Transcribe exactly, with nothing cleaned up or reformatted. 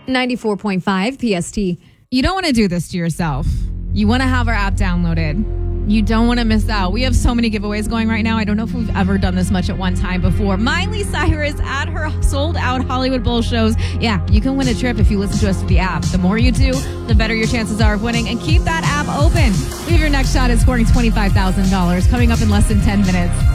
ninety-four point five P S T. You don't want to do this to yourself. You want to have our app downloaded. You don't want to miss out. We have so many giveaways going right now. I don't know if we've ever done this much at one time before. Miley Cyrus at her sold-out Hollywood Bowl shows. Yeah, you can win a trip if you listen to us through the app. The more you do, the better your chances are of winning. And keep that app open. We have your next shot at scoring twenty-five thousand dollars coming up in less than ten minutes.